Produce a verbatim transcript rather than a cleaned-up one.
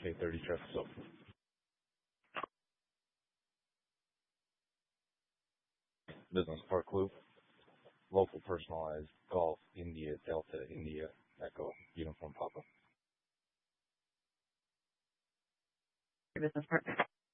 K thirty trip. So Business Park Loop, local personalized Golf India Delta India Echo Uniform Papa. Business Park.